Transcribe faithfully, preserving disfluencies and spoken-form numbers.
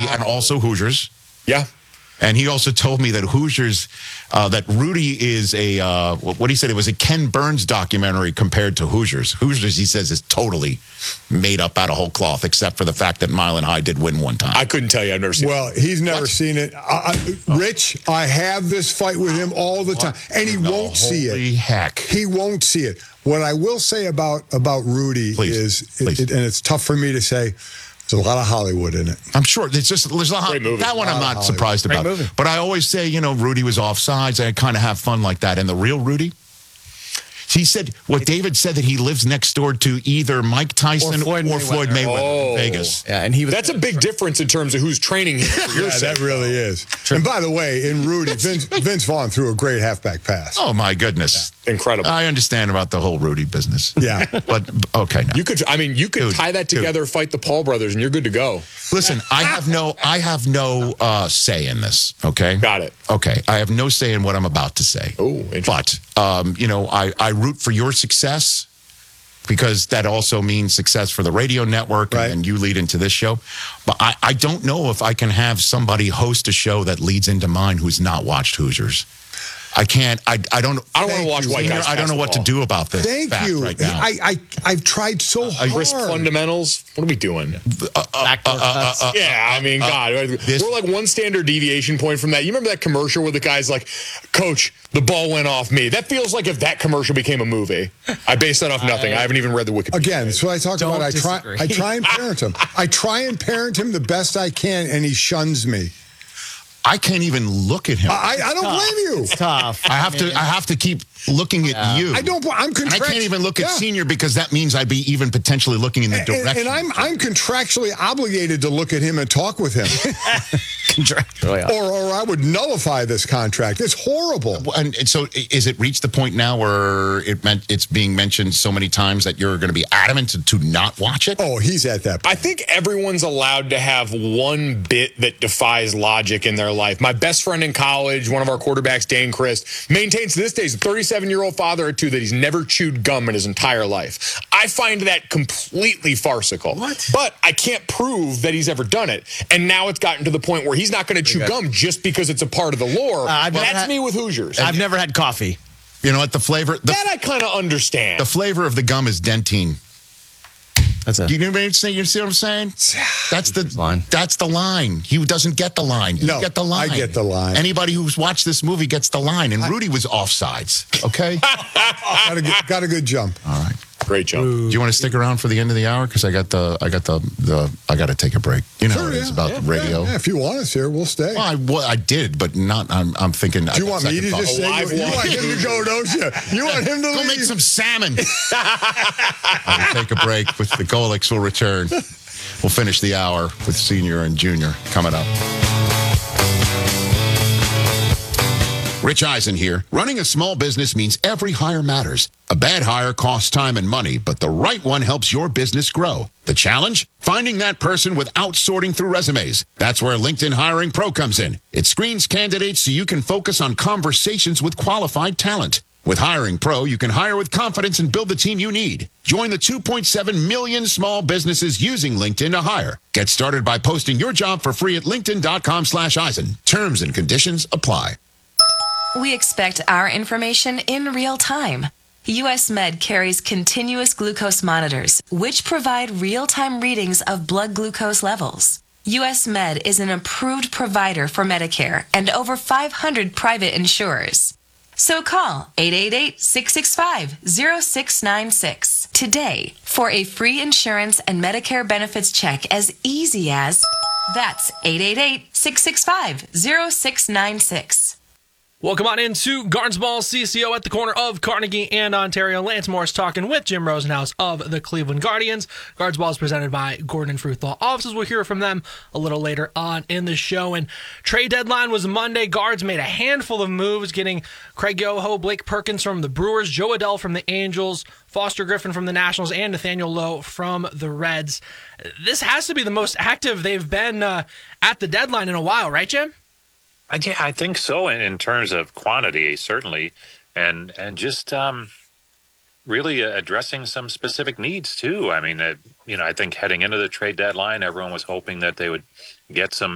wow. and also Hoosiers. Yeah. And he also told me that Hoosiers, uh, that Rudy is a, uh, what he said, it was a Ken Burns documentary compared to Hoosiers. Hoosiers, he says, is totally made up out of whole cloth, except for the fact that Mile and High did win one time. I couldn't tell you. I've never seen well, it. Well, he's never what? seen it. I, I, Rich, I have this fight with him all the time, and he no, won't see it. Holy heck. He won't see it. What I will say about, about Rudy please, is, please. It, and it's tough for me to say, there's a lot of Hollywood in it. I'm sure. It's just there's a lot, that one I'm not surprised about. But I always say, you know, Rudy was offsides. I kind of have fun like that. And the real Rudy, he said what David said, that he lives next door to either Mike Tyson or Floyd Mayweather, or Floyd Mayweather oh. in Vegas. Yeah, and he was. That's a big difference in terms of who's training him. For your yeah, sake. that really is. True. And by the way, in Rudy, Vince, Vince Vaughn threw a great halfback pass. Oh my goodness, yeah. Incredible! I understand about the whole Rudy business. Yeah, but okay, now. you could. I mean, you could dude, tie that together, dude. fight the Paul brothers, and you're good to go. Listen, I have no, I have no uh, say in this. Okay, got it. Okay, I have no say in what I'm about to say. Oh, but um, you know, I I root for your success, because that also means success for the radio network, right. and, and you lead into this show. But I, I don't know if I can have somebody host a show that leads into mine who's not watched Hoosiers. I can't. I. I don't. I don't want to watch you, white Senior, guys. I don't know what to do about this. Thank fact you. Right now. I, I. I've tried so hard. Risk fundamentals. What are we doing? Uh, uh, uh, uh, uh, yeah, I mean, uh, God, this, we're like one standard deviation point from that. You remember that commercial where the guy's like, "Coach, the ball went off me." That feels like if that commercial became a movie. I base that off nothing. I, I haven't even read the Wikipedia. Again, so I talk Don't about. I try. disagree. I try and parent him. I try and parent him the best I can, and he shuns me. I can't even look at him. I, I don't tough. blame you. It's tough. I have to. I have to keep looking at Yeah. you. I don't. I'm contract- And I can't even look at yeah. Senior, because that means I'd be even potentially looking in the direction. And, and I'm I'm contractually obligated to look at him and talk with him, Contractually, yeah. or or I would nullify this contract. It's horrible. And, and so, is it reached the point now where it meant it's being mentioned so many times that you're going to be adamant to, to not watch it? Oh, he's at that point. I think everyone's allowed to have one bit that defies logic in their life. My best friend in college, one of our quarterbacks, Dane Christ, maintains to this day, he's a thirty-seven-year-old father of two, that he's never chewed gum in his entire life. I find that completely farcical. What? But I can't prove that he's ever done it. And now it's gotten to the point where he's not going to chew gum just because it's a part of the lore. Uh, I've never That's had- me with Hoosiers. I've never had coffee. You know what? The flavor. The, that I kind of understand. the flavor of the gum is dentine. That's a. You know what I'm saying? You see what I'm saying? That's the line. That's the line. He doesn't get the line. You No, get the line. I get the line. Anybody who's watched this movie gets the line. And Rudy was offsides. Okay. got, a good, got a good jump. All right. Great jump. Do you want to stick around for the end of the hour? Because I got the, I got the, the, I got to take a break. You know Sure, how it is yeah, about yeah, the radio. Yeah, yeah, if you want us here, we'll stay. Well, I, well, I did, but not. I'm, I'm thinking. Do you want me to just say Alive you, you one. want him to go, don't you? You want him to Go leave? make some salmon. I will take a break. With the Golics will return. We'll finish the hour with Senior and Junior coming up. Rich Eisen here. Running a small business means every hire matters. A bad hire costs time and money, but the right one helps your business grow. The challenge? Finding that person without sorting through resumes. That's where LinkedIn Hiring Pro comes in. It screens candidates so you can focus on conversations with qualified talent. With Hiring Pro, you can hire with confidence and build the team you need. Join the two point seven million small businesses using LinkedIn to hire. Get started by posting your job for free at linkedin.com slash Eisen. Terms and conditions apply. We expect our information in real time. U S Med carries continuous glucose monitors, which provide real-time readings of blood glucose levels. U S Med is an approved provider for Medicare and over five hundred private insurers. So call eight eight eight, six six five, zero six nine six today for a free insurance and Medicare benefits check as easy as... That's eight eight eight, six six five, zero six nine six. Welcome on into Gardens Ball C C O at the corner of Carnegie and Ontario. Lance Morris talking with Jim Rosenhaus of the Cleveland Guardians. Gardens Ball is presented by Gordon and Fruth Law Offices. We'll hear from them a little later on in the show. And trade deadline was Monday. Guards made a handful of moves, getting Craig Yoho, Blake Perkins from the Brewers, Joe Adell from the Angels, Foster Griffin from the Nationals, and Nathaniel Lowe from the Reds. This has to be the most active they've been uh, at the deadline in a while, right, Jim? I, I think so in, in terms of quantity, certainly, and and just um, really addressing some specific needs, too. I mean, uh, you know, I think heading into the trade deadline, everyone was hoping that they would get some